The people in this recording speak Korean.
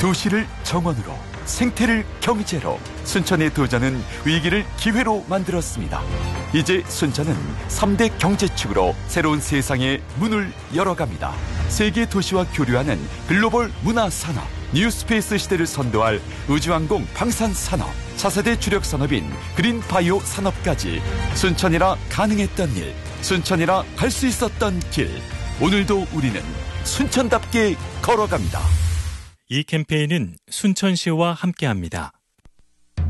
도시를 정원으로, 생태를 경제로, 순천의 도전은 위기를 기회로 만들었습니다. 이제 순천은 3대 경제축으로 새로운 세상의 문을 열어갑니다. 세계 도시와 교류하는 글로벌 문화산업, 뉴스페이스 시대를 선도할 우주항공 방산산업, 차세대 주력 산업인 그린바이오 산업까지 순천이라 가능했던 일, 순천이라 갈 수 있었던 길. 오늘도 우리는 순천답게 걸어갑니다. 이 캠페인은 순천시와 함께합니다.